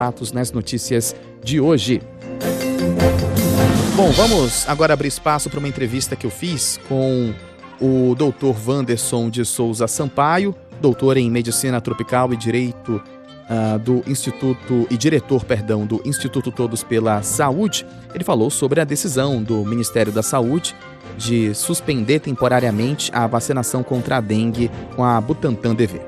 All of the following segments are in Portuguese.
Fatos nas notícias de hoje. Bom, vamos agora abrir espaço para uma entrevista que eu fiz com o Dr. Wanderson de Souza Sampaio, doutor em Medicina Tropical e Direito do Instituto e diretor, do Instituto Todos pela Saúde. Ele falou sobre a decisão do Ministério da Saúde de suspender temporariamente a vacinação contra a dengue com a Butantan DV.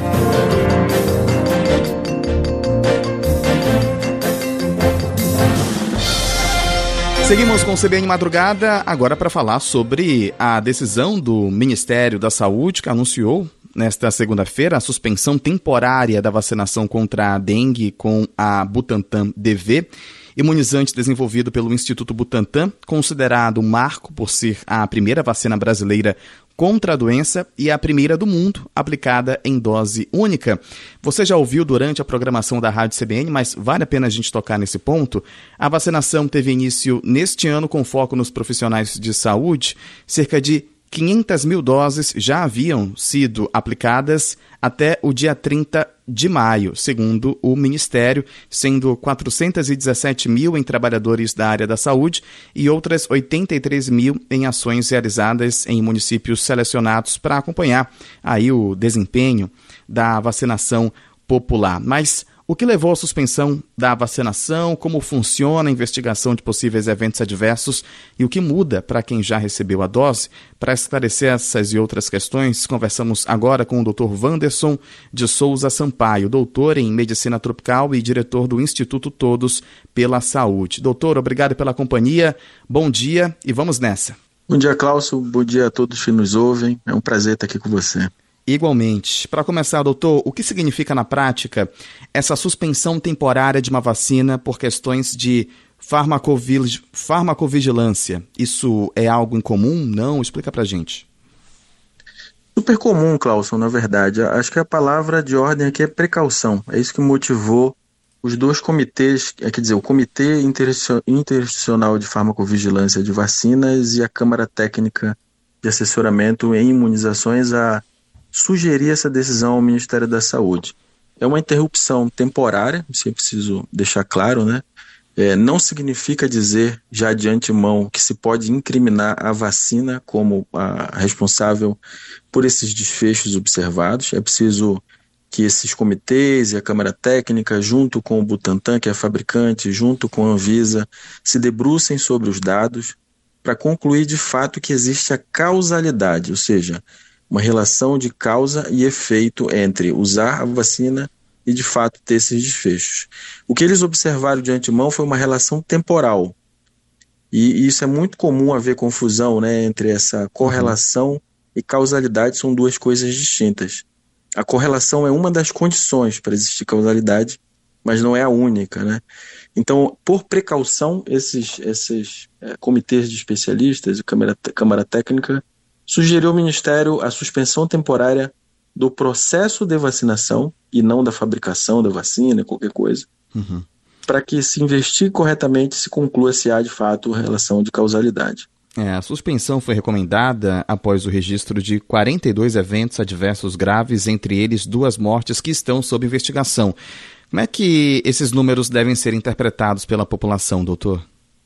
Seguimos com o CBN Madrugada, agora para falar sobre a decisão do Ministério da Saúde, que anunciou nesta segunda-feira a suspensão temporária da vacinação contra a dengue com a Butantan DV, imunizante desenvolvido pelo Instituto Butantan, considerado um marco por ser a primeira vacina brasileira contra a doença e a primeira do mundo aplicada em dose única. Você já ouviu durante a programação da Rádio CBN, mas vale a pena a gente tocar nesse ponto. A vacinação teve início neste ano com foco nos profissionais de saúde. Cerca de 500 mil doses já haviam sido aplicadas até o dia 30 de maio, segundo o Ministério, sendo 417 mil em trabalhadores da área da saúde e outras 83 mil em ações realizadas em municípios selecionados para acompanhar aí o desempenho da vacinação popular. Mas o que levou à suspensão da vacinação, como funciona a investigação de possíveis eventos adversos e o que muda para quem já recebeu a dose? Para esclarecer essas e outras questões, conversamos agora com o Dr. Wanderson de Souza Sampaio, doutor em Medicina Tropical e diretor do Instituto Todos pela Saúde. Doutor, obrigado pela companhia, bom dia e vamos nessa. Bom dia, Cláudio, bom dia a todos que nos ouvem, é um prazer estar aqui com você. Igualmente. Para começar, doutor, o que significa na prática essa suspensão temporária de uma vacina por questões de farmacovigilância? Isso é algo incomum? Não? Explica pra gente. Super comum, Cláudio, na verdade. Acho que a palavra de ordem aqui é precaução. É isso que motivou os dois comitês, quer dizer, o Comitê Interinstitucional de Farmacovigilância de Vacinas e a Câmara Técnica de Assessoramento em Imunizações a sugerir essa decisão ao Ministério da Saúde. É uma interrupção temporária, isso é preciso deixar claro, né? Não significa dizer já de antemão que se pode incriminar a vacina como a responsável por esses desfechos observados. É preciso que esses comitês e a Câmara Técnica, junto com o Butantan, que é a fabricante, junto com a Anvisa, se debrucem sobre os dados para concluir de fato que existe a causalidade, ou seja, uma relação de causa e efeito entre usar a vacina e, de fato, ter esses desfechos. O que eles observaram de antemão foi uma relação temporal. E isso é muito comum haver confusão, né, entre essa correlação e causalidade, são duas coisas distintas. A correlação é uma das condições para existir causalidade, mas não é a única, né? Então, por precaução, esses comitês de especialistas, a Câmara Técnica, sugeriu ao Ministério a suspensão temporária do processo de vacinação e não da fabricação da vacina, qualquer coisa, para que se investigue corretamente e se conclua se há de fato relação de causalidade. A suspensão foi recomendada após o registro de 42 eventos adversos graves, entre eles 2 mortes que estão sob investigação. Como é que esses números devem ser interpretados pela população, doutor?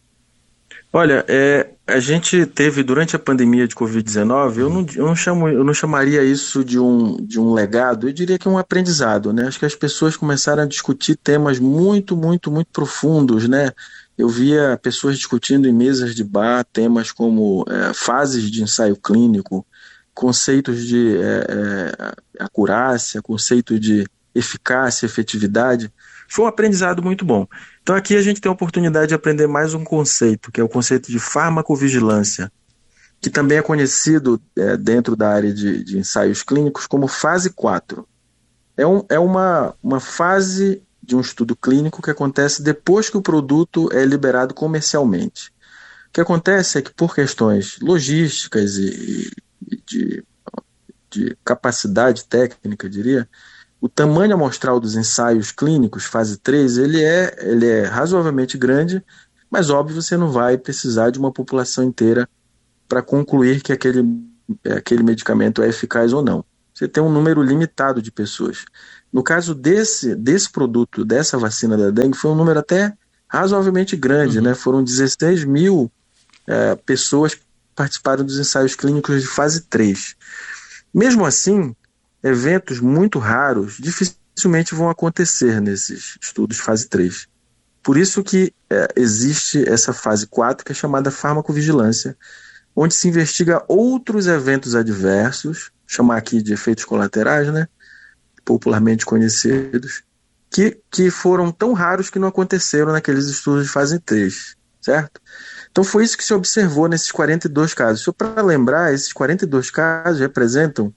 Olha, a gente teve durante a pandemia de Covid-19, eu não chamaria isso de um legado, eu diria que é um aprendizado, né? Acho que as pessoas começaram a discutir temas muito, muito, muito profundos, né? Eu via pessoas discutindo em mesas de bar temas como fases de ensaio clínico, conceitos de acurácia, conceito de eficácia, efetividade. Foi um aprendizado muito bom. Então aqui a gente tem a oportunidade de aprender mais um conceito, que é o conceito de farmacovigilância, que também é conhecido dentro da área de ensaios clínicos como fase 4. É uma fase de um estudo clínico que acontece depois que o produto é liberado comercialmente. O que acontece é que por questões logísticas e de capacidade técnica, diria, o tamanho amostral dos ensaios clínicos, fase 3, ele é razoavelmente grande, mas óbvio você não vai precisar de uma população inteira para concluir que aquele medicamento é eficaz ou não. Você tem um número limitado de pessoas. No caso desse produto, dessa vacina da dengue, foi um número até razoavelmente grande, né? Foram 16 mil pessoas que participaram dos ensaios clínicos de fase 3. Mesmo assim, eventos muito raros dificilmente vão acontecer nesses estudos de fase 3. Por isso que existe essa fase 4, que é chamada farmacovigilância, onde se investiga outros eventos adversos, chamar aqui de efeitos colaterais, né, popularmente conhecidos, que foram tão raros que não aconteceram naqueles estudos de fase 3, certo? Então foi isso que se observou nesses 42 casos. Só para lembrar, esses 42 casos representam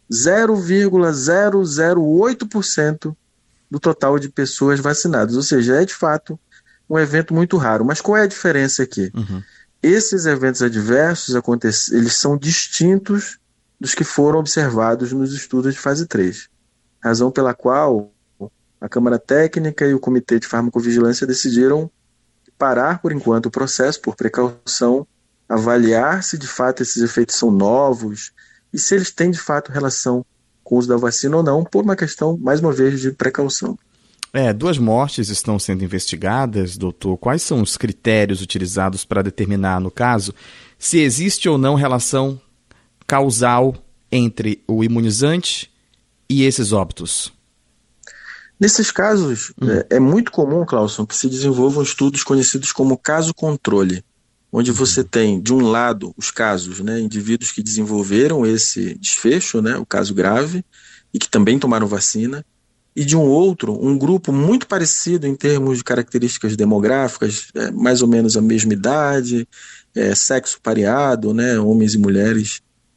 0,008% do total de pessoas vacinadas, ou seja, é de fato um evento muito raro. Mas qual é a diferença aqui? Esses eventos adversos eles são distintos dos que foram observados nos estudos de fase 3, razão pela qual a Câmara Técnica e o Comitê de Farmacovigilância decidiram parar por enquanto o processo, por precaução, avaliar se de fato esses efeitos são novos e se eles têm de fato relação com o uso da vacina ou não, por uma questão, mais uma vez, de precaução. 2 mortes estão sendo investigadas, doutor. Quais são os critérios utilizados para determinar, no caso, se existe ou não relação causal entre o imunizante e esses óbitos? Nesses casos, é muito comum, Clauson, que se desenvolvam estudos conhecidos como caso-controle, onde você tem, de um lado, os casos, né, indivíduos que desenvolveram esse desfecho, né, o caso grave, e que também tomaram vacina, e de um outro, um grupo muito parecido em termos de características demográficas, mais ou menos a mesma idade, sexo pareado, né, homens e mulheres,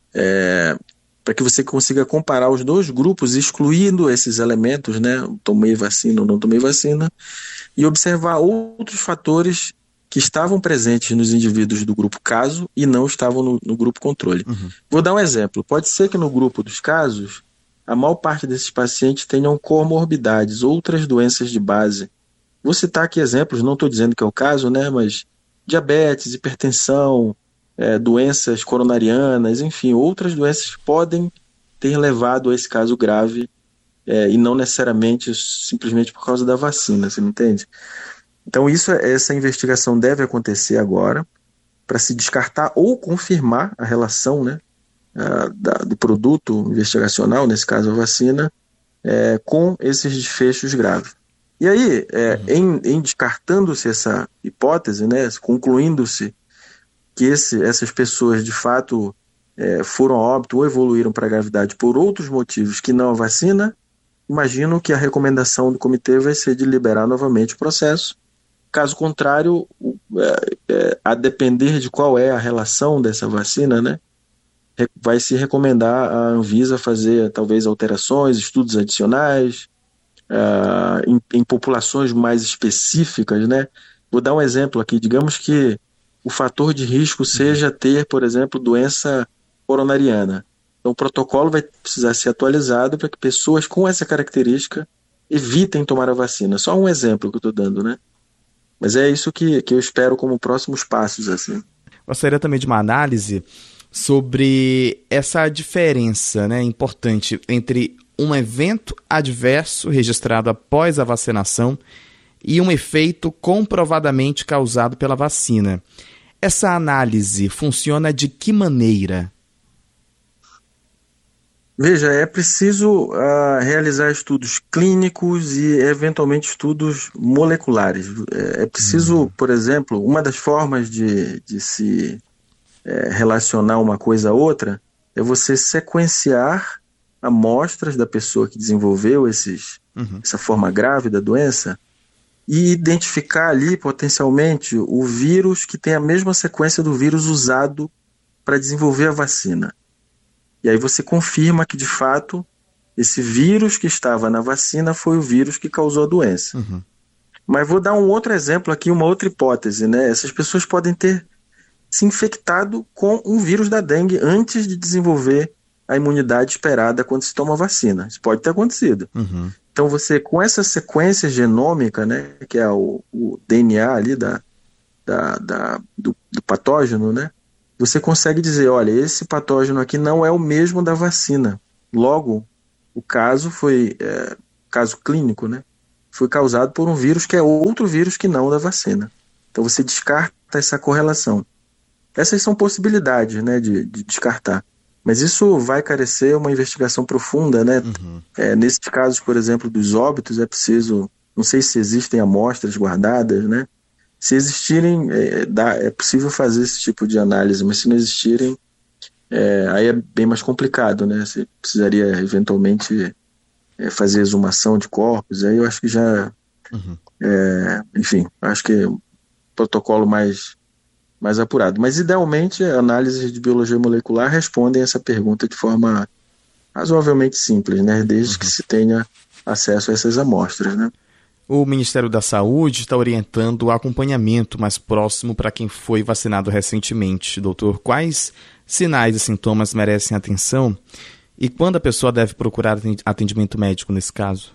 para que você consiga comparar os dois grupos, excluindo esses elementos, né, tomei vacina ou não tomei vacina, e observar outros fatores que estavam presentes nos indivíduos do grupo caso e não estavam no grupo controle. Vou dar um exemplo. Pode ser que no grupo dos casos, a maior parte desses pacientes tenham comorbidades, outras doenças de base. Vou citar aqui exemplos, não estou dizendo que é o caso, né, mas diabetes, hipertensão, doenças coronarianas, enfim, outras doenças podem ter levado a esse caso grave e não necessariamente simplesmente por causa da vacina, você me entende? Então essa investigação deve acontecer agora para se descartar ou confirmar a relação, né, do produto investigacional, nesse caso a vacina, com esses desfechos graves. E aí, em descartando-se essa hipótese, né, concluindo-se que essas pessoas de fato foram a óbito ou evoluíram para a gravidade por outros motivos que não a vacina, imagino que a recomendação do comitê vai ser de liberar novamente o processo. Caso contrário, a depender de qual é a relação dessa vacina, né, vai se recomendar a Anvisa fazer talvez alterações, estudos adicionais, em populações mais específicas, né? Vou dar um exemplo aqui. Digamos que o fator de risco seja ter, por exemplo, doença coronariana. Então o protocolo vai precisar ser atualizado para que pessoas com essa característica evitem tomar a vacina. Só um exemplo que eu estou dando, né? Mas é isso que eu espero como próximos passos, assim. Gostaria também de uma análise sobre essa diferença, né, importante entre um evento adverso registrado após a vacinação e um efeito comprovadamente causado pela vacina. Essa análise funciona de que maneira? Veja, é preciso realizar estudos clínicos e, eventualmente, estudos moleculares. É preciso, por exemplo, uma das formas de se relacionar uma coisa a outra é você sequenciar amostras da pessoa que desenvolveu essa forma grave da doença e identificar ali, potencialmente, o vírus que tem a mesma sequência do vírus usado para desenvolver a vacina. E aí você confirma que, de fato, esse vírus que estava na vacina foi o vírus que causou a doença. Mas vou dar um outro exemplo aqui, uma outra hipótese, né? Essas pessoas podem ter se infectado com um vírus da dengue antes de desenvolver a imunidade esperada quando se toma a vacina. Isso pode ter acontecido. Então você, com essa sequência genômica, né, que é o DNA ali do patógeno, né, você consegue dizer, olha, esse patógeno aqui não é o mesmo da vacina. Logo, o caso caso clínico, né, foi causado por um vírus que é outro vírus que não da vacina. Então você descarta essa correlação. Essas são possibilidades, né, de descartar. Mas isso vai carecer uma investigação profunda, né? Uhum. Nesses casos, por exemplo, dos óbitos, é preciso, não sei se existem amostras guardadas, né? Se existirem, é possível fazer esse tipo de análise, mas se não existirem, aí é bem mais complicado, né? Você precisaria eventualmente fazer exumação de corpos, aí eu acho que já, Uhum. enfim, acho que é um protocolo mais apurado. Mas, idealmente, análises de biologia molecular respondem essa pergunta de forma razoavelmente simples, né? Desde que Uhum. se tenha acesso a essas amostras, né? O Ministério da Saúde está orientando o acompanhamento mais próximo para quem foi vacinado recentemente. Doutor, quais sinais e sintomas merecem atenção e quando a pessoa deve procurar atendimento médico nesse caso?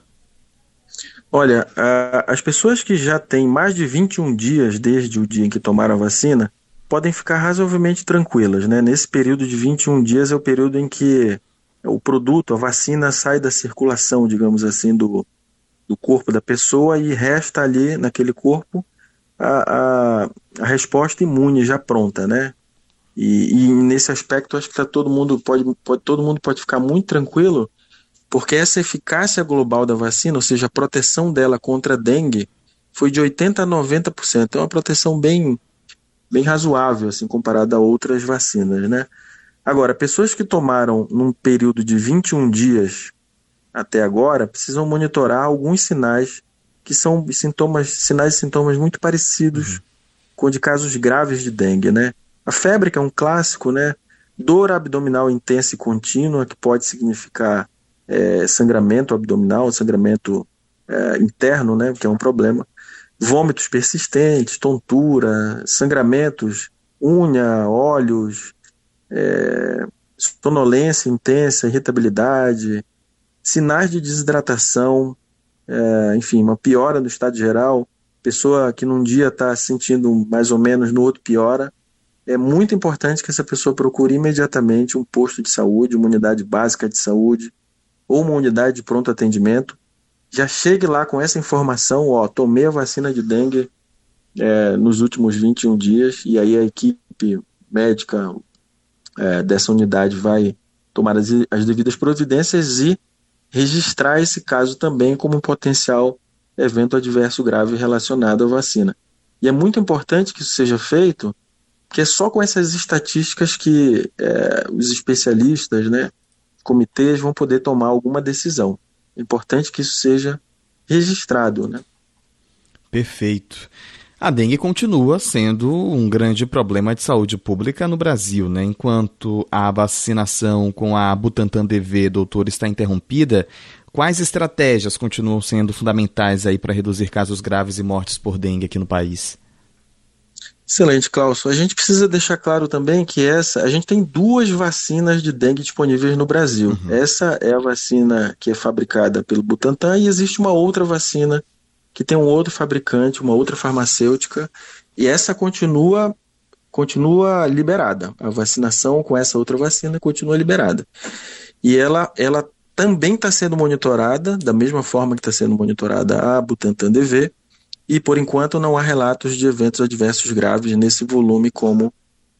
Olha, as pessoas que já têm mais de 21 dias desde o dia em que tomaram a vacina podem ficar razoavelmente tranquilas, né? Nesse período de 21 dias é o período em que o produto, a vacina, sai da circulação, digamos assim, do corpo da pessoa e resta ali naquele corpo a, a, a resposta imune já pronta, né? E nesse aspecto acho que todo mundo pode ficar muito tranquilo, porque essa eficácia global da vacina, ou seja, a proteção dela contra a dengue, foi de 80% a 90%. É uma proteção bem razoável, assim, comparada a outras vacinas, né? Agora, pessoas que tomaram num período de 21 dias até agora precisam monitorar alguns sinais que são sinais e sintomas muito parecidos Uhum. com o de casos graves de dengue, né? A febre, que é um clássico, né? Dor abdominal intensa e contínua, que pode significar sangramento abdominal, sangramento interno, né? Que é um problema. Vômitos persistentes, tontura, sangramentos, unha, olhos, sonolência intensa, irritabilidade, sinais de desidratação, enfim, uma piora no estado geral, pessoa que num dia está se sentindo mais ou menos, no outro piora. É muito importante que essa pessoa procure imediatamente um posto de saúde, uma unidade básica de saúde ou uma unidade de pronto atendimento. Já chegue lá com essa informação, ó, tomei a vacina de dengue nos últimos 21 dias, e aí a equipe médica dessa unidade vai tomar as devidas providências e registrar esse caso também como um potencial evento adverso grave relacionado à vacina. E é muito importante que isso seja feito, porque é só com essas estatísticas que os especialistas, né, comitês, vão poder tomar alguma decisão. É importante que isso seja registrado, né? Perfeito. A dengue continua sendo um grande problema de saúde pública no Brasil, né? Enquanto a vacinação com a Butantan DV, doutor, está interrompida, quais estratégias continuam sendo fundamentais aí para reduzir casos graves e mortes por dengue aqui no país? Excelente, Klaus. A gente precisa deixar claro também que a gente tem duas vacinas de dengue disponíveis no Brasil. Uhum. Essa é a vacina que é fabricada pelo Butantan e existe uma outra vacina que tem um outro fabricante, uma outra farmacêutica, e essa continua liberada. A vacinação com essa outra vacina continua liberada. E ela também está sendo monitorada, da mesma forma que está sendo monitorada a Butantan DV, e por enquanto não há relatos de eventos adversos graves nesse volume como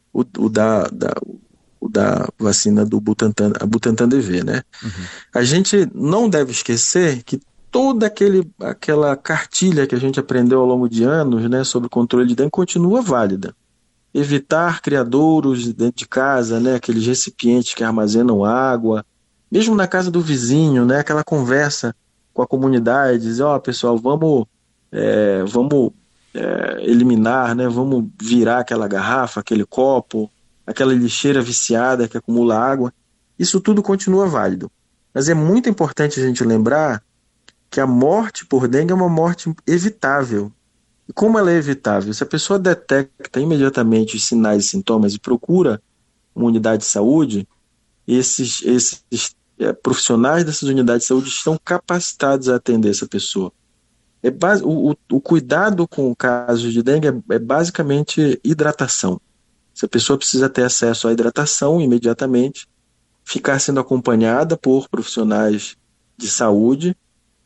o da vacina do Butantan, a Butantan DV, né? Uhum. A gente não deve esquecer que toda aquela cartilha que a gente aprendeu ao longo de anos, né, sobre controle de dengue continua válida. Evitar criadouros dentro de casa, né, aqueles recipientes que armazenam água, mesmo na casa do vizinho, né, aquela conversa com a comunidade, dizer, ó, pessoal, vamos eliminar, né, vamos virar aquela garrafa, aquele copo, aquela lixeira viciada que acumula água. Isso tudo continua válido. Mas é muito importante a gente lembrar que a morte por dengue é uma morte evitável. E como ela é evitável? Se a pessoa detecta imediatamente os sinais e sintomas e procura uma unidade de saúde, esses profissionais dessas unidades de saúde estão capacitados a atender essa pessoa. O cuidado com casos de dengue é basicamente hidratação. Se a pessoa precisa ter acesso à hidratação imediatamente, ficar sendo acompanhada por profissionais de saúde,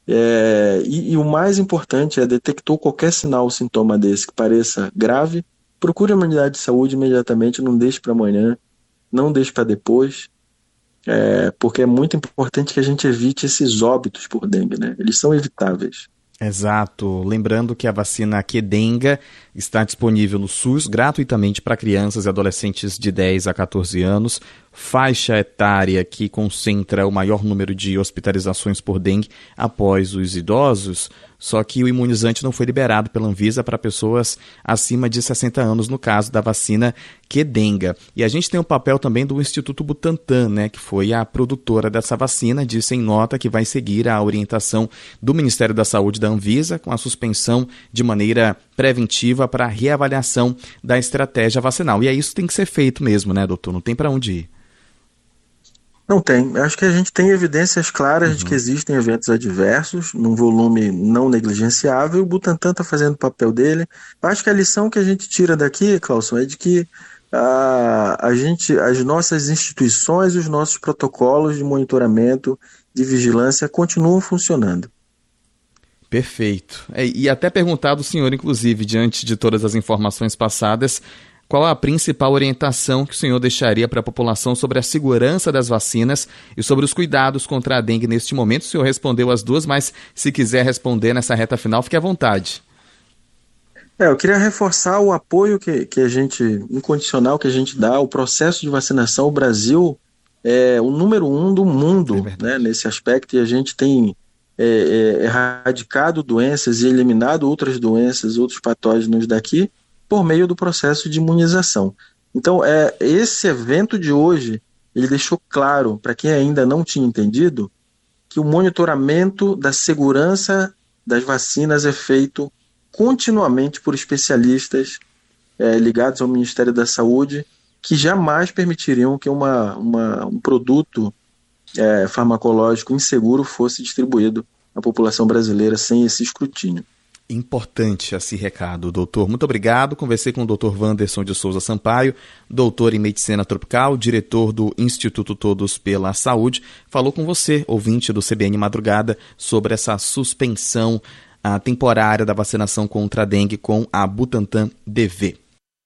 E o mais importante detectou qualquer sinal ou sintoma desse que pareça grave, procure a unidade de saúde imediatamente, não deixe para amanhã, não deixe para depois, porque é muito importante que a gente evite esses óbitos por dengue, né? Eles são evitáveis. Exato. Lembrando que a vacina Qdenga está disponível no SUS gratuitamente para crianças e adolescentes de 10 a 14 anos, faixa etária que concentra o maior número de hospitalizações por dengue após os idosos, só que o imunizante não foi liberado pela Anvisa para pessoas acima de 60 anos, no caso da vacina Qdenga. E a gente tem o papel também do Instituto Butantan, né, que foi a produtora dessa vacina, disse em nota que vai seguir a orientação do Ministério da Saúde da Anvisa com a suspensão de maneira preventiva para reavaliação da estratégia vacinal. E é isso que tem que ser feito mesmo, né, doutor? Não tem para onde ir. Não tem. Acho que a gente tem evidências claras de que existem eventos adversos, num volume não negligenciável, e o Butantan está fazendo o papel dele. Acho que a lição que a gente tira daqui, Clauson, é de que as nossas instituições e os nossos protocolos de monitoramento, de vigilância, continuam funcionando. Perfeito. E até perguntar do senhor, inclusive, diante de todas as informações passadas, qual a principal orientação que o senhor deixaria para a população sobre a segurança das vacinas e sobre os cuidados contra a dengue neste momento? O senhor respondeu as duas, mas se quiser responder nessa reta final, fique à vontade. Eu queria reforçar o apoio que a gente, incondicional que a gente dá ao processo de vacinação. O Brasil é o número 1 do mundo, né, nesse aspecto, e a gente tem erradicado doenças e eliminado outras doenças, outros patógenos daqui, por meio do processo de imunização. Então, esse evento de hoje, ele deixou claro, para quem ainda não tinha entendido, que o monitoramento da segurança das vacinas é feito continuamente por especialistas ligados ao Ministério da Saúde, que jamais permitiriam que um produto farmacológico inseguro fosse distribuído à população brasileira sem esse escrutínio. Importante esse recado, doutor. Muito obrigado. Conversei com o doutor Wanderson de Souza Sampaio, doutor em Medicina Tropical, diretor do Instituto Todos pela Saúde. Falou com você, ouvinte do CBN Madrugada, sobre essa suspensão temporária da vacinação contra a dengue com a Butantan DV.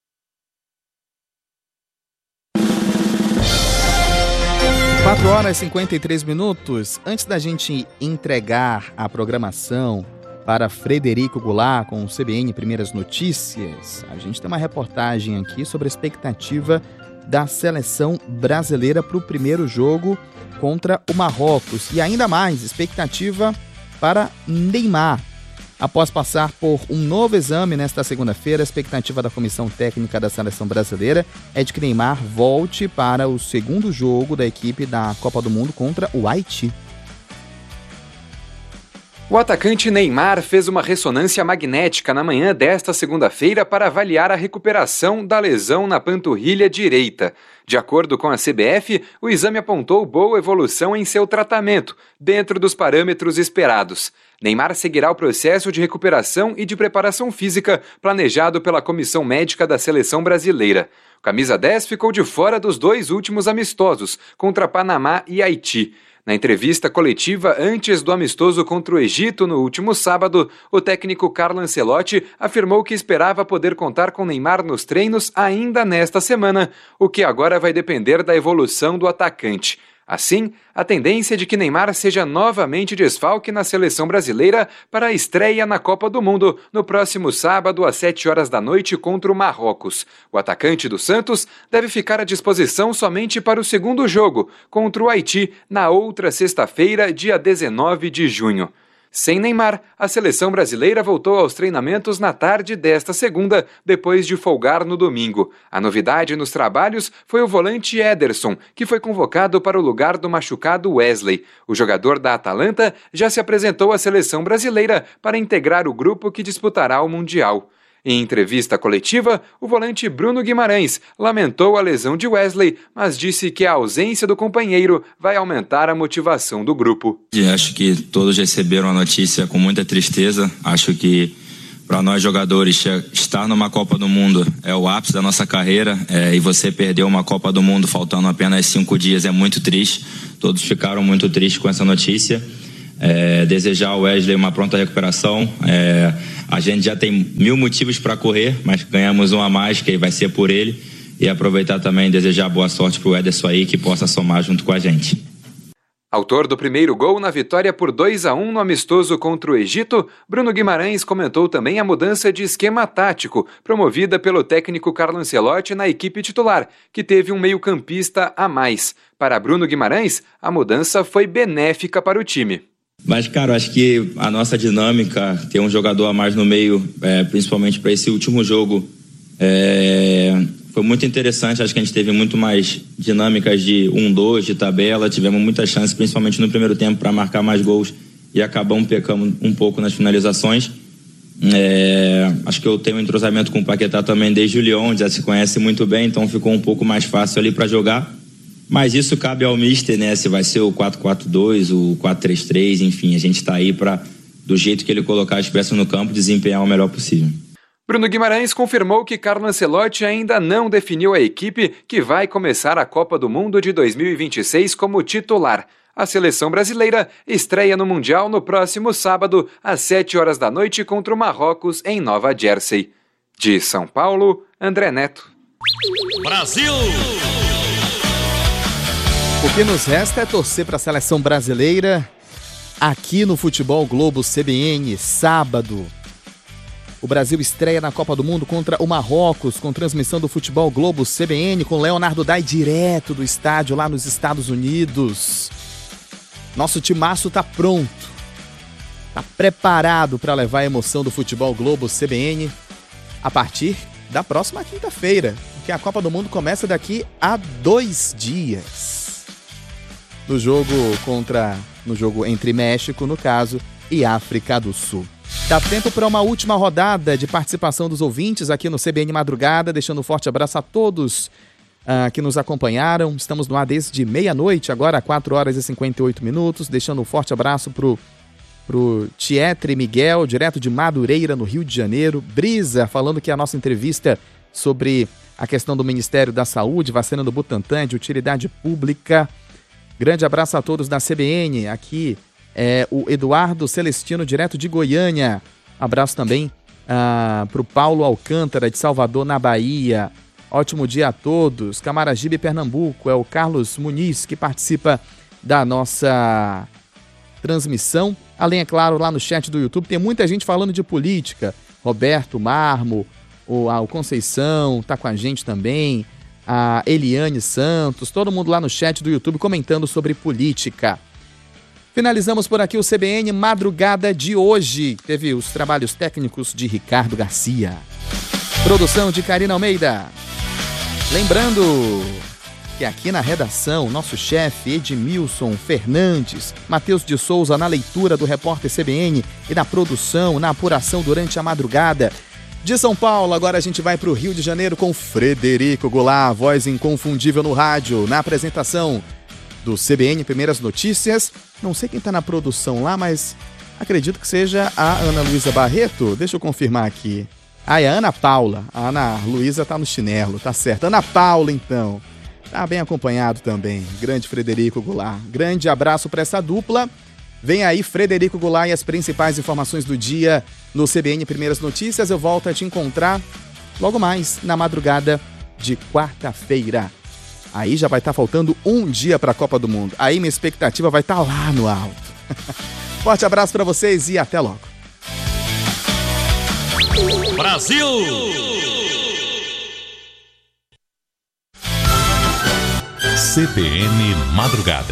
Quatro horas e 53 minutos. Antes da gente entregar a programação para Frederico Goulart com o CBN Primeiras Notícias, a gente tem uma reportagem aqui sobre a expectativa da seleção brasileira para o primeiro jogo contra o Marrocos. E ainda mais, expectativa para Neymar. Após passar por um novo exame nesta segunda-feira, a expectativa da comissão técnica da seleção brasileira é de que Neymar volte para o segundo jogo da equipe da Copa do Mundo contra o Haiti. O atacante Neymar fez uma ressonância magnética na manhã desta segunda-feira para avaliar a recuperação da lesão na panturrilha direita. De acordo com a CBF, o exame apontou boa evolução em seu tratamento, dentro dos parâmetros esperados. Neymar seguirá o processo de recuperação e de preparação física planejado pela comissão médica da seleção brasileira. O camisa 10 ficou de fora dos dois últimos amistosos, contra Panamá e Haiti. Na entrevista coletiva antes do amistoso contra o Egito no último sábado, o técnico Carlo Ancelotti afirmou que esperava poder contar com Neymar nos treinos ainda nesta semana, o que agora vai depender da evolução do atacante. Assim, a tendência é de que Neymar seja novamente desfalque na seleção brasileira para a estreia na Copa do Mundo no próximo sábado às 7 horas da noite contra o Marrocos. O atacante do Santos deve ficar à disposição somente para o segundo jogo, contra o Haiti, na outra sexta-feira, dia 19 de junho. Sem Neymar, a seleção brasileira voltou aos treinamentos na tarde desta segunda, depois de folgar no domingo. A novidade nos trabalhos foi o volante Ederson, que foi convocado para o lugar do machucado Wesley. O jogador da Atalanta já se apresentou à seleção brasileira para integrar o grupo que disputará o Mundial. Em entrevista coletiva, o volante Bruno Guimarães lamentou a lesão de Wesley, mas disse que a ausência do companheiro vai aumentar a motivação do grupo. Acho que todos receberam a notícia com muita tristeza. Acho que para nós jogadores, estar numa Copa do Mundo é o ápice da nossa carreira, e você perder uma Copa do Mundo faltando apenas 5 dias é muito triste. Todos ficaram muito tristes com essa notícia. Desejar ao Wesley uma pronta recuperação. A gente já tem 1000 motivos para correr, mas ganhamos um a mais, que vai ser por ele. E aproveitar também e desejar boa sorte para o Ederson aí, que possa somar junto com a gente. Autor do primeiro gol na vitória por 2-1 no amistoso contra o Egito, Bruno Guimarães comentou também a mudança de esquema tático, promovida pelo técnico Carlo Ancelotti na equipe titular, que teve um meio-campista a mais. Para Bruno Guimarães, a mudança foi benéfica para o time. Mas, cara, acho que a nossa dinâmica, ter um jogador a mais no meio, principalmente para esse último jogo, foi muito interessante. Acho que a gente teve muito mais dinâmicas de 1-2, de tabela. Tivemos muitas chances, principalmente no primeiro tempo, para marcar mais gols e acabamos pecando um pouco nas finalizações. Acho que eu tenho um entrosamento com o Paquetá também desde o Lyon, já se conhece muito bem, então ficou um pouco mais fácil ali para jogar. Mas isso cabe ao mister, né? Se vai ser o 4-4-2, o 4-3-3, enfim, a gente está aí para, do jeito que ele colocar as peças no campo, desempenhar o melhor possível. Bruno Guimarães confirmou que Carlo Ancelotti ainda não definiu a equipe que vai começar a Copa do Mundo de 2026 como titular. A seleção brasileira estreia no Mundial no próximo sábado, às 7h da noite, contra o Marrocos, em Nova Jersey. De São Paulo, André Neto. Brasil! O que nos resta é torcer para a seleção brasileira aqui no Futebol Globo CBN, sábado. O Brasil estreia na Copa do Mundo contra o Marrocos, com transmissão do Futebol Globo CBN, com Leonardo Dai direto do estádio lá nos Estados Unidos. Nosso timaço tá pronto, tá preparado para levar a emoção do Futebol Globo CBN a partir da próxima quinta-feira, porque a Copa do Mundo começa daqui a 2 dias. No jogo entre México, no caso, e África do Sul. Dá tempo para uma última rodada de participação dos ouvintes aqui no CBN Madrugada, deixando um forte abraço a todos que nos acompanharam. Estamos no ar desde meia-noite, agora 4h58, deixando um forte abraço pro Tietre Miguel, direto de Madureira, no Rio de Janeiro. Brisa, falando que a nossa entrevista sobre a questão do Ministério da Saúde, vacina do Butantan, de utilidade pública. Grande abraço a todos da CBN, aqui o Eduardo Celestino, direto de Goiânia. Abraço também para o Paulo Alcântara, de Salvador, na Bahia. Ótimo dia a todos. Camaragibe, Pernambuco, é o Carlos Muniz, que participa da nossa transmissão. Além, é claro, lá no chat do YouTube, tem muita gente falando de política. Roberto Marmo, o Conceição está com a gente também. A Eliane Santos, todo mundo lá no chat do YouTube comentando sobre política. Finalizamos por aqui o CBN Madrugada de hoje. Teve os trabalhos técnicos de Ricardo Garcia. Produção de Karina Almeida. Lembrando que aqui na redação, nosso chefe Edmilson Fernandes, Matheus de Souza na leitura do repórter CBN e na produção, na apuração durante a madrugada. De São Paulo, agora a gente vai para o Rio de Janeiro com Frederico Goulart, voz inconfundível no rádio, na apresentação do CBN Primeiras Notícias. Não sei quem está na produção lá, mas acredito que seja a Ana Luísa Barreto. Deixa eu confirmar aqui. É a Ana Paula. A Ana Luísa tá no chinelo, tá certo. Ana Paula, então. Tá bem acompanhado também. Grande Frederico Goulart. Grande abraço para essa dupla. Vem aí Frederico Goulart e as principais informações do dia no CBN Primeiras Notícias. Eu volto a te encontrar logo mais na madrugada de quarta-feira. Aí já vai estar faltando um dia para a Copa do Mundo. Aí minha expectativa vai estar lá no alto. Forte abraço para vocês e até logo. Brasil! CBN Madrugada.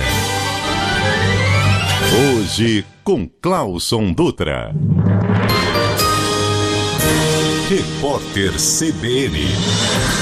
Hoje com Clauson Dutra. Repórter CBN.